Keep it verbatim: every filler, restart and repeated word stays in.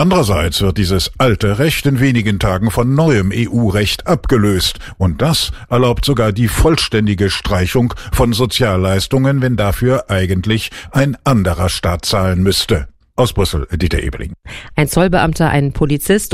Andererseits wird dieses alte Recht in wenigen Tagen von neuem E U-Recht abgelöst. Und das erlaubt sogar die vollständige Streichung von Sozialleistungen, wenn dafür eigentlich ein anderer Staat zahlen müsste. Aus Brüssel, Dieter Ebeling. Ein Zollbeamter, ein Polizist